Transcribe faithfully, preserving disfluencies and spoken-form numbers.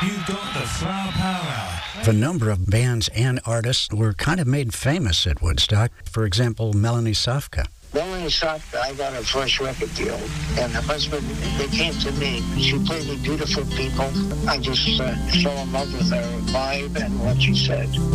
You've got the Flower Power Hour. A number of bands and artists were kind of made famous at Woodstock. For example, Melanie Safka. Melanie Safka, I got her first record deal, and her husband, they came to me. She played with beautiful people. I just uh, fell in love with her vibe and what she said.